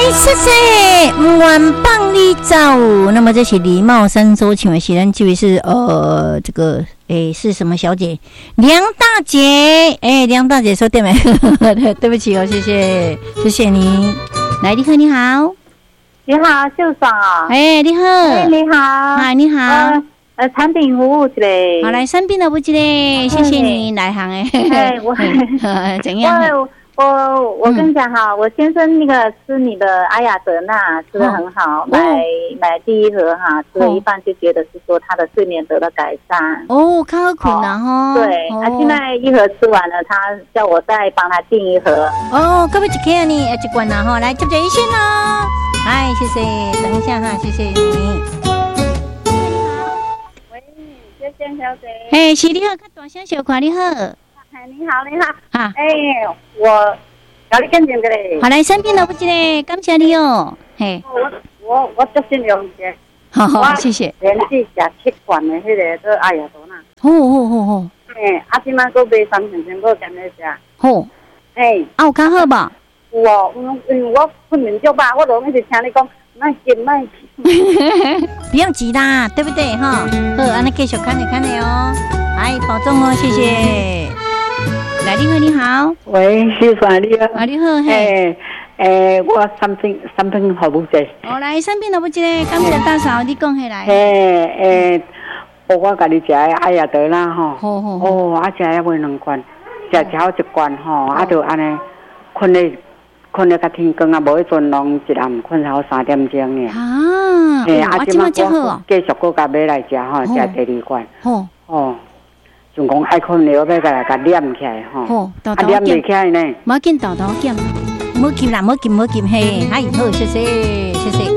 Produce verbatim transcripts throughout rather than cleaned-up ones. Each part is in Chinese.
谢谢，不愿放你走。那么这是李茂山所请的，显然这位是呃，这个诶是什么小姐？梁大姐，哎，梁大姐说对没？对不起哦，谢谢，谢谢你。来，你好，你好， 你好，秀爽啊！ 哎，你好， 哎，你好， 嗨，你好。呃呃，产品服务之类。 好，来产品的不之类，谢谢你来行哎。 哎，我怎样？ 我我我跟你讲哈，我先生那个吃你的阿雅德纳吃得很好，买买第一盒哈，吃了一半就觉得是说他的睡眠得了改善。 哦，较好困啊吼。 对，啊，现在一盒吃完了，他叫我再帮他订一盒。 哦，可不可以一颗呢？一罐啊吼，来接着一线喽。哎，谢谢，等一下哈，谢谢你。 喂，谢谢小姐。 哎，是你好，较大声小看你好。 哎，你好，你好。 啊， 哎，我要你跟进个嘞。 好，来产品了不之嘞，感谢你哦。嘿， 我我我足心良者。 好好，谢谢。 连续食七罐的迄个做阿雅多纳。 好好好好。 哎，啊，今摆搁买三千千，搁兼咧食。 好。 哎， 啊，有较好吧？ 有哦，因为我困眠足吧，我就一直听你讲，卖急卖急。 不用急啦，对不对哈？好，安尼继续看你看你哦，哎，保重哦，谢谢。来，你好，你好。 喂，秀爽你好。 啊，你好，嘿。 诶诶，我三品三品服务者。 哦，来，三品服务者，感谢大嫂，你讲起来。 诶诶，我我家己食的阿雅德啦吼。 好好。 哦，啊食了买两罐，食超一罐吼，啊就安尼困咧困咧较天光啊，无迄阵拢一暗困超三点钟呢。 啊。 诶，啊即摆我继续搁甲买来食吼，食第二罐。 好。 哦。就讲爱困了，要甲来甲念起来吼。 好，豆豆念袂起来呢。 唔要紧，豆豆减，唔好急啦，唔好急，唔好急，嘿，哎，好，谢谢，谢谢。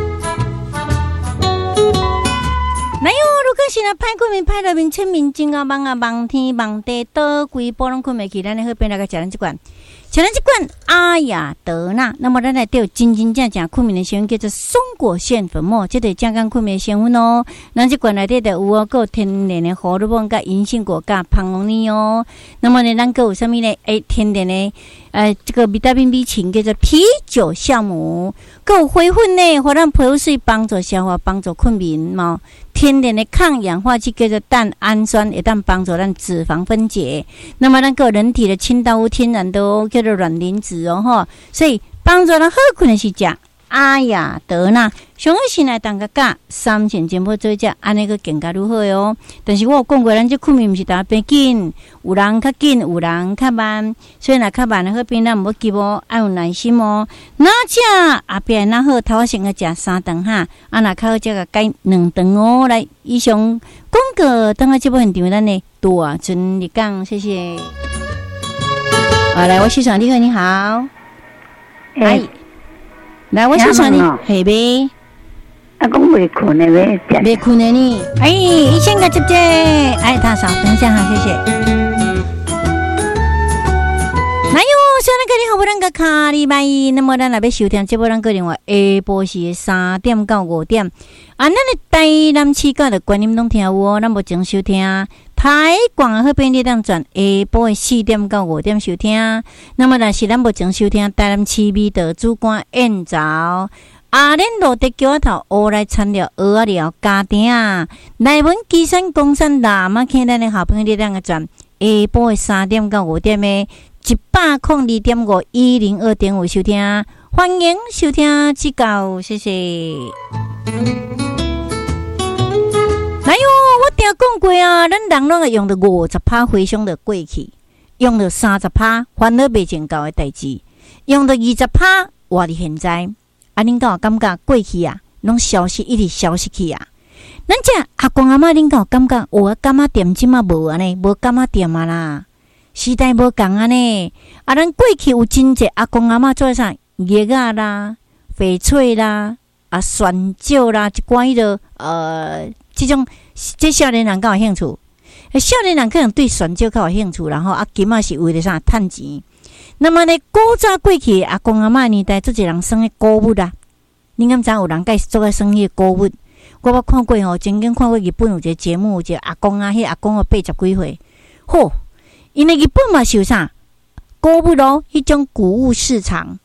来哟，如果是来歹困眠，歹入面清明镜啊，梦啊，梦天梦地，倒规波拢困袂起，咱好变来个食咱这罐，食咱这罐阿雅德纳。那么咱来对真真正正困眠的成分叫做松果腺粉末，这个健康困眠的成分哦。咱这罐内底的有哦，有天然的荷尔蒙、甲银杏果、甲胖龙尼哦。那么呢，咱个有啥物呢？诶，天然的呃，这个维他命 B 群叫做啤酒酵母，个有灰粉呢，互咱皮肤水帮助消化，帮助困眠嘛。天然的抗氧化剂叫做蛋氨酸，会当帮助咱脂肪分解。那么咱个人体的清道夫天然的哦，叫做卵磷脂哦吼，所以帮助咱好困的是食阿雅德纳。上好先来当个价三千钱要做只，安尼个更加如何哦？但是我有讲过，咱这困眠毋是大家变紧，有人较紧，有人较慢，所以若较慢的好变，咱毋要急哦，爱有耐心哦。哪只后壁哪好，头先个食三顿哈，啊若较好则个改两顿哦。来，以上广告等下这部现场，咱的大尊入港，谢谢。啊，来，我欣赏你好，你好，哎，来，我欣赏你，系呗。 啊，讲未困的呗， 未困的呢。哎，一千个接接，哎，大嫂，等一下哈，谢谢。来哟，现在个你好不能个卡里拜，那么咱来要收听这部咱个电话，下晡时三点到五点。啊，咱的台南市角的观音拢听有哦，咱目前收听台广好便利当转下晡的四点到五点收听。那么若是咱目前收听台南市美的主管燕巢。阿莲路的桥头，乌来产料，蚵仔料家庭，内文基山公山南马溪咱的好朋友你两个转下晡的三点到五点的一百空二点五一零二点五收听，欢迎收听指教，谢谢。来哟，我听讲过啊，咱人拢会用到五十趴回想的过去，用到三十趴烦恼未尽到的代志，用到二十趴活伫现在。啊，恁敢有感觉过去啊，拢消失，一直消失去啊？咱这阿公阿嬷，恁敢有感觉？我感觉点即嘛无安尼，无感觉点啊啦，时代无共安尼。啊，咱过去有真济阿公阿嬷做啥？叶啊啦、翡翠啦、啊酸椒啦，一寡迄个呃，即种即少年人较有兴趣。少年人可能对酸椒较有兴趣，然后啊，金啊是为了啥？趁钱。那么呢，古早过去阿公阿嬷年代，做一人生的古物啊，你敢知有人介做个生迄古物？我捌看过吼，曾经看过日本有一个节目，有一个阿公啊，迄阿公哦八十几岁，吼，因为日本嘛是有啥古物咯，迄种古物市场，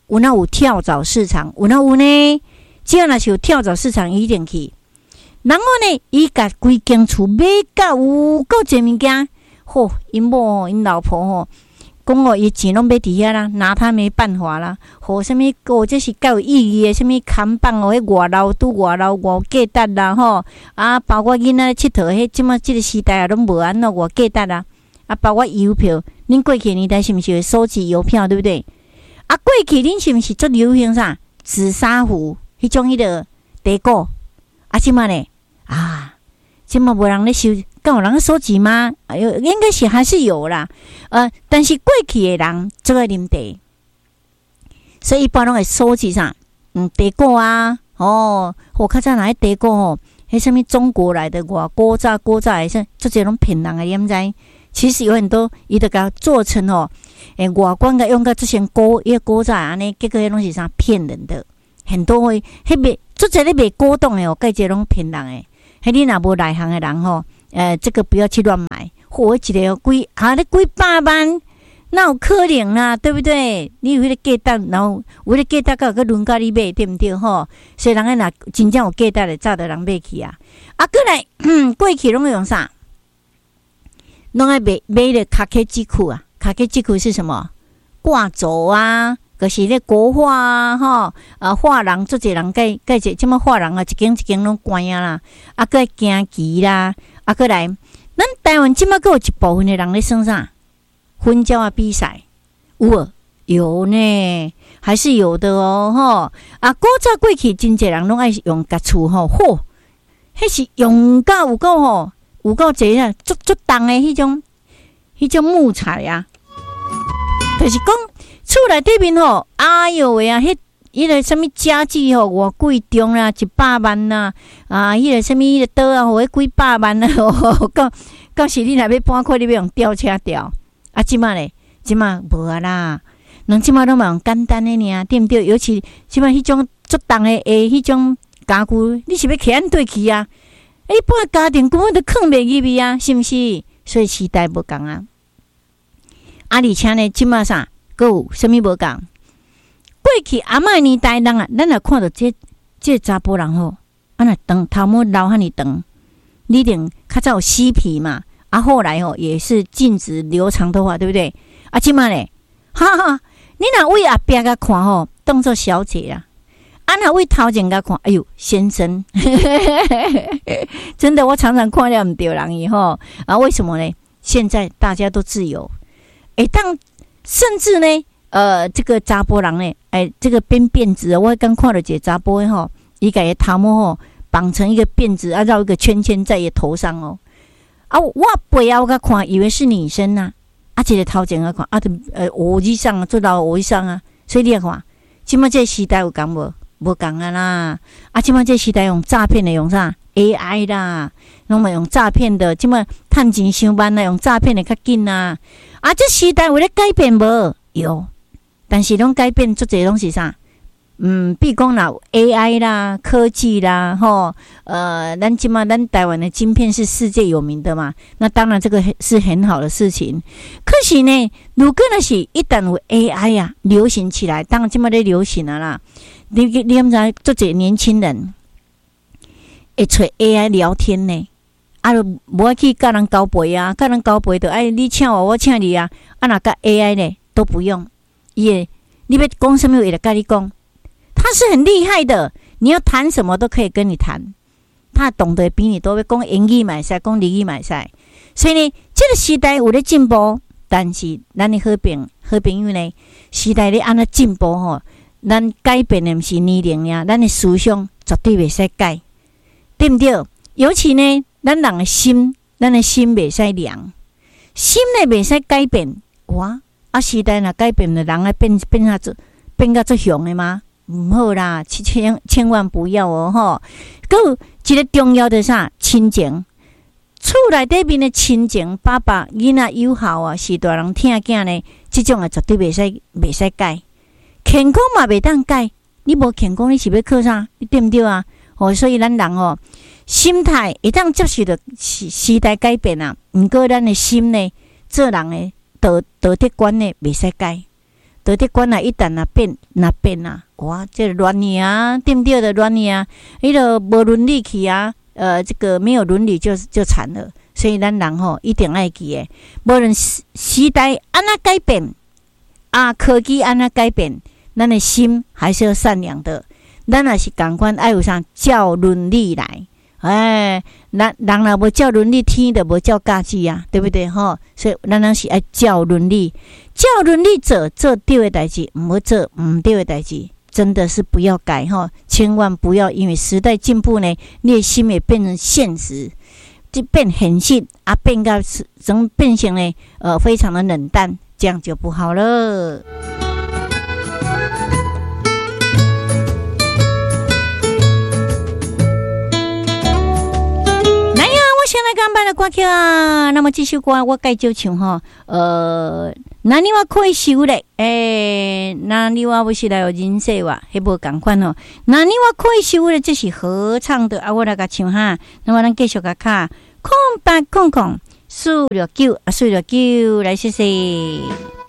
有哪有跳蚤市场？有哪有呢？只要若是有跳蚤市场，一定去。然后呢，伊甲规间厝买到有够侪物件，吼，因某因老婆吼，讲哦，伊钱拢买伫遐啦，拿他没办法啦。吼，什物个这是较有意义诶，什物看板哦，迄外楼拄外楼外价值啦，吼啊，包括囡仔佚佗，迄即马即个时代啊，拢无安怎外价值啦。啊，包括邮票，恁过去年代是毋是会收集邮票，对不对？啊，过去恁是毋是做流行啥紫砂壶，迄种迄个地鼓？啊，即马呢？啊，即马无人咧收，敢有人咧收集吗？哎呦，应该是还是有啦。呃，但是过去的人做爱啉茶，所以一般拢会收集啥？嗯，茶果啊，哦，我较早哪迄茶果吼，迄什么中国来的外古早古早的，说做这种骗人的，你毋知？其实有很多，伊就甲做成吼，诶，外观甲用甲之前古一个古早安尼，结果迄拢是啥骗人的，很多会迄卖做这咧卖古董的哦，介这拢骗人的。迄你若无内行的人吼，呃，这个不要去乱买。嚯，一个几啊，你几百万，那有可能啦，对不对？你有迄个价值，然后有迄个价值，甲有个轮到你买，对不对？吼，所以人个若真正有价值的，早就人买去啊。啊，过来，嗯，过去拢用啥？拢爱买买的卡克基库啊，卡克基库是什么？挂轴啊。就是咧国画啊，吼，啊画廊做者人介介者，即么画廊啊，一间一间拢关啊啦，啊，搁行棋啦，啊，搁来，咱台湾即么搁有一部分的人咧算啥？婚交啊比赛，有无？有呢，还是有的哦，吼，啊，古早过去真侪人拢爱用家厝吼，嚯，迄是用到有够吼，有够侪啊，足足重的迄种，迄种木材啊，就是讲。厝内底面吼，哎哟喂啊，迄迄个什物家具吼，偌贵重啦，一百万啦，啊，迄个什物迄个刀啊，吼，迄几百万啦，吼，到到时你若要搬开，你要用吊车吊，啊，即马咧，即马无啊啦，人即马拢嘛用简单诶尔，对毋对？尤其即马迄种足重诶诶，迄种家具，你是要起安对去啊？一般家庭根本都藏袂入去啊，是毋是？所以时代无共啊，啊，而且呢，即马啥？搁有啥物无共？过去阿嬷年代人啊，咱若看到这这查甫人吼，啊那长头毛留遐尼长，你一定较早有嬉皮嘛，啊后来吼也是禁止留长头发，对不对？啊即马咧，哈哈，你若为后壁甲看吼，当作小姐啦；啊若为头前甲看，哎呦先生，真的我常常看了唔对人伊吼啊，为什么呢？现在大家都自由，诶，当。甚至呢，呃，这个查甫人呢，哎，这个编辫子，我刚看到一个查甫的吼，伊家伊头毛吼绑成一个辫子，啊，绕一个圈圈在伊头上哦。啊，我背后甲看，以为是女生呐、啊，啊，一个头前甲看，啊，呃，我以上啊，做到我以上啊，所以你看，即马这时代有共无？无共啊啦，啊，即马这时代用诈骗的用啥 A I 啦，拢嘛用诈骗的，即马趁钱上班啦，用诈骗的较紧啊。啊，这时代有咧改变无？有，但是拢改变做这拢是啥？嗯，比如讲啦 A I 啦、科技啦，吼，呃，咱即马咱台湾的晶片是世界有名的嘛，那当然这个是很好的事情。可是呢，如果那是一旦有 A I 呀、啊、流行起来，当然即马咧流行啊啦，你你毋知做这年轻人会找 A I 聊天呢？啊，无爱去甲人交陪啊，甲人交陪就哎，你请我，我请你啊。啊，那甲 A I 呢都不用，也你要讲什么，也得跟你讲。他是很厉害的，你要谈什么都可以跟你谈。他懂得比你多，讲英语嘛使，讲日语嘛使。所以呢，这个时代有咧进步，但是咱的好朋好朋友呢，时代咧安怎进步吼，咱改变的毋是年龄呀，咱的思想绝对袂使改，对不对？尤其呢。咱人的心，咱的心袂使凉，心呢袂使改变。哇！啊，时代若改变了，人啊变变下做变甲做凶的吗？唔好啦，千千万不要哦吼！佮有一个重要的啥亲情，厝内底面的亲情，爸爸囡仔友好啊，是大人疼囝呢，这种啊绝对袂使袂使改。健康嘛袂当改，你无健康你是要靠啥？你对毋对啊？哦，所以咱人哦。心态一旦接受着时时代改变啊，毋过咱的心呢，做人的道道德观呢，袂使改。 倒伫管啊，一旦若变若变啊，哇，这乱去啊，对不对的乱去啊，迄个无伦理去啊，呃，这个没有伦理就就惨了。所以咱人吼一定爱记诶，无论时代安怎改变，啊，科技安怎改变，咱的心还是要善良的。咱也是共款爱有啥照伦理来，哎，咱人若无照伦理，天就无照价值啊，对不对吼？所以咱人是爱照伦理，照伦理做做对的代志，毋好做毋对的代志。真的是不要改哈，千万不要因为时代进步呢，你的心也变成现实。就变很性啊，变到整变成呢，呃，非常的冷淡，这样就不好了。来呀，我先来讲摆的歌曲啊。那么这首歌我介绍唱哈，呃，那你我可以收嘞，诶，那你我要是来有人生哇，迄无共款哦。那你我可以收嘞，这是合唱的啊，我来甲唱哈。那么咱继续甲卡。空八空空，数六九啊，数六九来谢谢。